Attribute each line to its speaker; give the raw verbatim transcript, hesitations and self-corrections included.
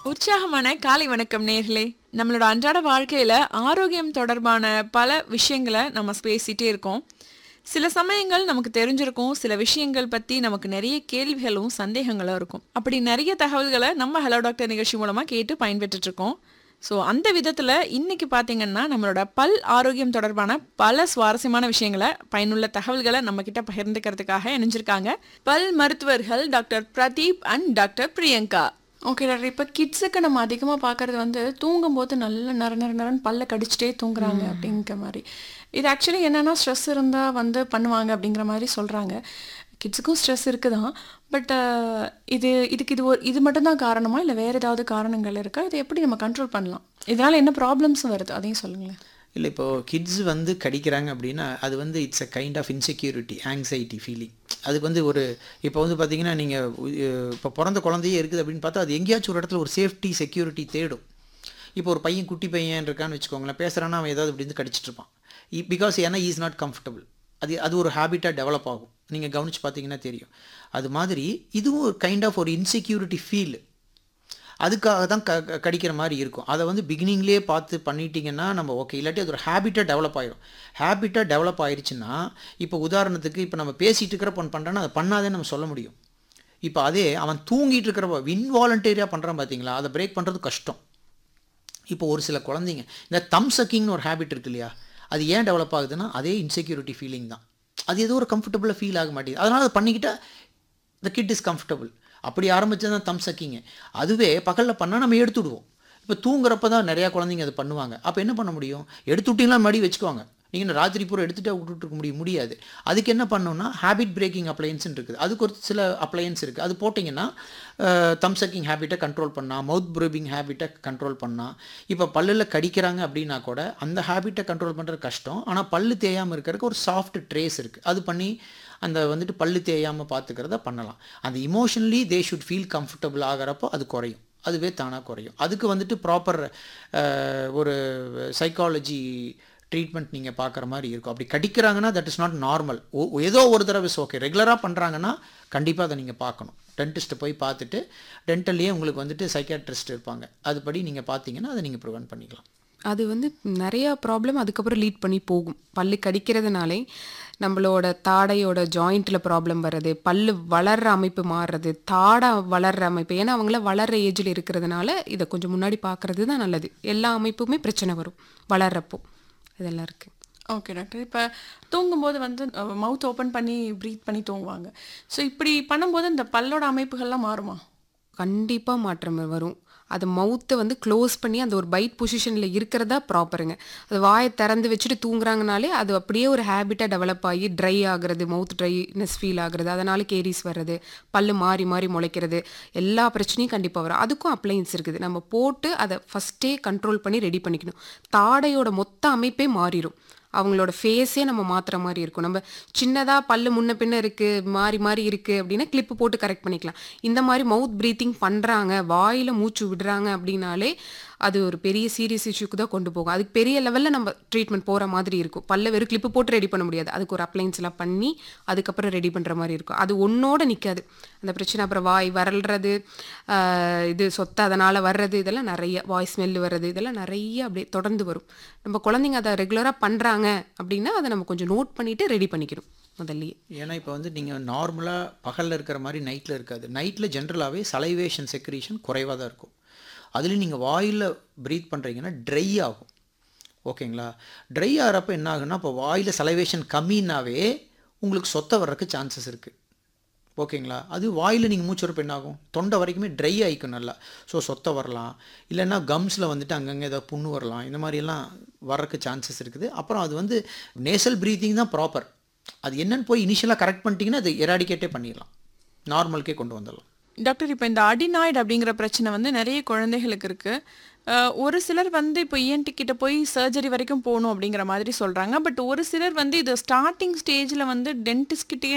Speaker 1: உற்சாகமான காலை வணக்கம் நேர்களே. நம்மளோட அன்றாட வாழ்க்கையில ஆரோக்கியம் தொடர்பான பல விஷயங்களை நம்ம பேசிட்டே இருக்கோம். சில சமயங்கள் நமக்கு தெரிஞ்சிருக்கும், சில விஷயங்கள் பத்தி நமக்கு நிறைய கேள்விகளும் சந்தேகங்களும் இருக்கும். அப்படி நிறைய தகவல்களை நம்ம ஹலோ டாக்டர் நிகழ்ச்சி மூலமா கேட்டு பயன்பெற்றுட்டு இருக்கோம். ஸோ அந்த விதத்துல இன்னைக்கு பார்த்தீங்கன்னா நம்மளோட பல் ஆரோக்கியம் தொடர்பான பல சுவாரஸ்யமான விஷயங்களை, பயனுள்ள தகவல்களை நம்ம கிட்ட பகிர்ந்துக்கிறதுக்காக இணைஞ்சிருக்காங்க பல் மருத்துவர்கள் doctor Pradeep and doctor Priyanka. Okay doctor, இப்போ கிட்ஸுக்கு நம்ம அதிகமாக பார்க்குறது வந்து தூங்கும்போது நல்ல நர நர நரன்னு பல்ல கடிச்சிட்டே தூங்குறாங்க அப்படிங்கிற மாதிரி. இது ஆக்சுவலி என்னென்னா ஸ்ட்ரெஸ் இருந்தால் வந்து பண்ணுவாங்க அப்படிங்கிற மாதிரி சொல்கிறாங்க. கிட்ஸுக்கும் ஸ்ட்ரெஸ் இருக்குது தான். பட் இது இதுக்கு இது ஒரு இது மட்டும்தான் காரணமா, இல்லை வேறு ஏதாவது காரணங்கள் இருக்கா? இதை எப்படி நம்ம கண்ட்ரோல் பண்ணலாம்? இதனால் என்ன ப்ராப்ளம்ஸும் வருது, அதையும் சொல்லுங்களேன்.
Speaker 2: இல்லை, இப்போது கிட்ஸ் வந்து கடிக்கிறாங்க அப்படின்னா அது வந்து it's a kind of insecurity, anxiety feeling. அதுக்கு வந்து ஒரு இப்போ வந்து பார்த்திங்கன்னா நீங்கள் இப்போ பிறந்த குழந்தையே இருக்குது அப்படின்னு பார்த்தா அது எங்கேயாச்சும் ஒரு இடத்துல ஒரு சேஃப்டி செக்யூரிட்டி தேடும். இப்போ ஒரு பையன் குட்டி பையன் இருக்கான்னு வச்சுக்கோங்களேன், பேசுகிறான்னா அவன் ஏதாவது இப்படி வந்து கடிச்சிட்டு இருப்பான். பிகாஸ் ஏன்னா ஈஸ் நாட் கம்ஃபர்டபுள். அது அது ஒரு ஹேபிட்டாக டெவலப் ஆகும். நீங்கள் கவனித்து பார்த்தீங்கன்னா தெரியும். அது மாதிரி இதுவும் ஒரு கைண்ட் ஆஃப் ஒரு இன்செக்யூரிட்டி ஃபீல். அதுக்காக தான் க கடிக்கிற மாதிரி இருக்கும். அதை வந்து பிகினிங்லேயே பார்த்து பண்ணிட்டீங்கன்னா நம்ம ஓகே. இல்லாட்டி அது ஒரு ஹேபிட்டாக டெவலப் ஆகிடும். ஹேபிட்டாக டெவலப் ஆயிடுச்சுன்னா இப்போ உதாரணத்துக்கு இப்போ நம்ம பேசிகிட்டு இருக்கிறப்ப ஒன்று பண்ணுறோன்னா அதை பண்ணாதே நம்ம சொல்ல முடியும். இப்போ அதே அவன் தூங்கிட்டு இருக்கிறப்ப இன்வாலண்டரியாக பண்ணுறான் பார்த்தீங்களா, அதை பிரேக் பண்ணுறது கஷ்டம். இப்போ ஒரு சில குழந்தைங்க இந்த தம் சக்கிங்னு ஒரு ஹேபிட் இருக்கு இல்லையா, அது ஏன் டெவலப் ஆகுதுன்னா அதே இன்செக்யூரிட்டி ஃபீலிங் தான். அது ஏதோ ஒரு கம்ஃபர்டபுளாக ஃபீல் ஆக மாட்டேங்குது. அதனால் அதை பண்ணிக்கிட்டால் த கிட் இஸ் கம்ஃபர்டபுள். அப்படி ஆரம்பித்தது தான் தம் சக்கிங்க. அதுவே பகலில் பண்ணால் நம்ம எடுத்துவிடுவோம். இப்போ தூங்குறப்ப தான் நிறையா குழந்தைங்க அது பண்ணுவாங்க. அப்போ என்ன பண்ண முடியும்? எடுத்து விட்டிங்களா மடி வச்சுக்குவாங்க. நீங்கள் ராத்திரி பூரா எடுத்துகிட்டே விட்டுட்டு முடியும் முடியாது. அதுக்கு என்ன பண்ணணும்னா ஹேபிட் பிரேக்கிங் அப்ளையன்ஸ்னு இருக்குது. அதுக்கு ஒரு சில அப்ளையன்ஸ் இருக்குது. அது போட்டிங்கன்னா தம் சக்கிங் ஹேபிட்டை கண்ட்ரோல் பண்ணால், மவுத் ப்ரூபிங் ஹேபிட்டை கண்ட்ரோல் பண்ணால். இப்போ பல்லில் கடிக்கிறாங்க அப்படின்னா கூட அந்த ஹேபிட்டை கண்ட்ரோல் பண்ணுறது கஷ்டம். ஆனால் பல்லு தேயாமல் இருக்கிறதுக்கு ஒரு சாஃப்ட் ட்ரேஸ் இருக்குது. அது பண்ணி அந்த வந்துட்டு பல்லு தேயாமல் பார்த்துக்கிறத பண்ணலாம். அந்த emotionally they should feel comfortable ஆகிறப்போ அது குறையும். அதுவே தானாக குறையும். அதுக்கு வந்துட்டு ப்ராப்பர் ஒரு சைக்காலஜி ட்ரீட்மெண்ட் நீங்கள் பார்க்குற மாதிரி இருக்கும். அப்படி கடிக்கிறாங்கன்னா தட் இஸ் நாட் நார்மல். ஏதோ ஒரு தடவை இஸ் ஓகே. ரெகுலராக பண்ணுறாங்கன்னா கண்டிப்பாக அதை நீங்கள் பார்க்கணும். டென்டிஸ்ட்டை போய் பார்த்துட்டு, டென்டல்லையே உங்களுக்கு வந்துட்டு சைக்காட்ரிஸ்ட் இருப்பாங்க, அதுபடி நீங்கள் பார்த்தீங்கன்னா அதை நீங்கள் ப்ரிவென்ட் பண்ணிக்கலாம்.
Speaker 3: அது வந்து நிறையா ப்ராப்ளம் அதுக்கப்புறம் லீட் பண்ணி போகும். பல்லு கடிக்கிறதுனாலே நம்மளோட தாடையோட ஜாயிண்ட்டில் ப்ராப்ளம் வர்றது, பல்லு வளர்கிற அமைப்பு மாறுறது, தாடை வளர்கிற அமைப்பு. ஏன்னா அவங்கள வளர்கிற ஏஜில் இருக்கிறதுனால இதை கொஞ்சம் முன்னாடி பார்க்குறது தான் நல்லது. எல்லா அமைப்புமே பிரச்சனை வரும் வளர்கிறப்போ. இதெல்லாம் இருக்குது.
Speaker 1: ஓகே டாக்டர், இப்போ தூங்கும்போது வந்து மவுத் ஓப்பன் பண்ணி ப்ரீத் பண்ணி தூங்குவாங்க. ஸோ இப்படி பண்ணும்போது இந்த பல்லோட அமைப்புகள்லாம் மாறுமா?
Speaker 3: கண்டிப்பாக மாற்றம் வரும். அது மவுத்தை வந்து க்ளோஸ் பண்ணி அந்த ஒரு பைட் பொசிஷனில் இருக்கிறதா ப்ராப்பருங்க. அது வாயை திறந்து வச்சுட்டு தூங்குறாங்கனாலே அது அப்படியே ஒரு ஹேபிட்டாக டெவலப் ஆகி ட்ரை ஆகுறது, மவுத் ட்ரைனஸ் ஃபீல் ஆகுறது, அதனால் கேரிஸ் வர்றது, பல்லு மாறி மாறி முளைக்கிறது, எல்லா பிரச்சனையும் கண்டிப்பாக வரும். அதுக்கும் அப்ளையன்ஸ் இருக்குது. நம்ம போட்டு அதை ஃபஸ்ட்டே கண்ட்ரோல் பண்ணி ரெடி பண்ணிக்கணும். தாடையோட மொத்த அமைப்பே மாறிடும். அவங்களோட ஃபேஸே நம்ம மாற்றுற மாதிரி இருக்கும். நம்ம சின்னதாக பல்லு முன்ன பின்ன இருக்குது, மாறி மாறி இருக்குது அப்படின்னா கிளிப்பு போட்டு கரெக்ட் பண்ணிக்கலாம். இந்த மாதிரி மவுத் ப்ரீத்திங் பண்ணுறாங்க, வாயில் மூச்சு விடுறாங்க அப்படின்னாலே அது ஒரு பெரிய சீரியஸ் இஷ்யூக்கு தான் கொண்டு போகும். அதுக்கு பெரிய லெவலில் நம்ம ட்ரீட்மெண்ட் போகிற மாதிரி இருக்கும். பல்ல வெறும் கிளிப்பு போட்டு ரெடி பண்ண முடியாது. அதுக்கு ஒரு அப்ளைன்ஸ்லாம் பண்ணி அதுக்கப்புறம் ரெடி பண்ணுற மாதிரி இருக்கும். அது ஒன்றோடு நிற்காது அந்த பிரச்சனை. அப்புறம் வாய் வரல்றது, இது சொத்தை அதனால் வர்றது, இதெல்லாம் நிறைய வாய் ஸ்மெல்லு வர்றது, இதெல்லாம் நிறைய அப்படியே தொடர்ந்து வரும். நம்ம குழந்தைங்க அதை ரெகுலராக பண்ணுறாங்க அப்படின்னா அதை நம்ம கொஞ்சம் நோட் பண்ணிவிட்டு ரெடி பண்ணிக்கணும் முதல்லையே.
Speaker 2: ஏன்னா இப்போ வந்து நீங்கள் நார்மலாக பகலில் இருக்கிற மாதிரி நைட்டில் இருக்காது. நைட்டில் ஜென்ரலாகவே சலைவேஷன் செக்ரீஷன் குறைவாக தான் இருக்கும். அதுலேயும் நீங்கள் வாயில் ப்ரீத் பண்ணுறீங்கன்னா ட்ரை ஆகும். ஓகேங்களா? ட்ரை ஆகிறப்ப என்ன ஆகுன்னா, இப்போ வாயில் சலைவேஷன் கம்மின்னாவே உங்களுக்கு சொத்தை வர்றதுக்கு சான்சஸ் இருக்குது. ஓகேங்களா? அது வாயில் நீங்கள் மூச்சு வரப்போ என்ன ஆகும், தொண்டை வரைக்குமே ட்ரை ஆகிக்கும் நல்லா. ஸோ சொத்தை வரலாம், இல்லைன்னா கம்ஸில் வந்துட்டு அங்கங்கே ஏதாவது புண்ணு வரலாம். இந்த மாதிரியெல்லாம் வர்றதுக்கு சான்சஸ் இருக்குது. அப்புறம் அது வந்து நேசல் ப்ரீத்திங் தான் ப்ராப்பர். அது என்னென்னு போய் இனிஷியலாக கரெக்ட் பண்ணிட்டீங்கன்னா அது எராடிகேட்டே பண்ணிடலாம், நார்மலுக்கே கொண்டு வந்துடலாம்.
Speaker 1: டாக்டர், இப்போ இந்த அடினாய்டு அப்படிங்கிற பிரச்சனை வந்து நிறைய குழந்தைகளுக்கு இருக்குது. ஒரு சிலர் வந்து இப்போ இஎன்டி கிட்ட போய் சர்ஜரி வரைக்கும் போகணும் அப்படிங்கிற மாதிரி சொல்கிறாங்க. பட் ஒரு சிலர் வந்து இது ஸ்டார்டிங் ஸ்டேஜில் வந்து டென்டிஸ்ட் கிட்டே